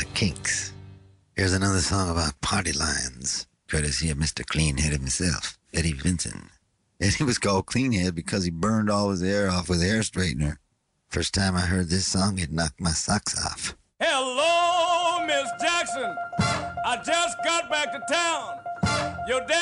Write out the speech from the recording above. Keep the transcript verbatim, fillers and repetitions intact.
Kinks. Here's another song about party lines, courtesy of Mister Cleanhead himself, Eddie Vincent. Eddie was called Cleanhead because he burned all his hair off with a hair straightener. First time I heard this song, it knocked my socks off. Hello, Miss Jackson. I just got back to town. Your dad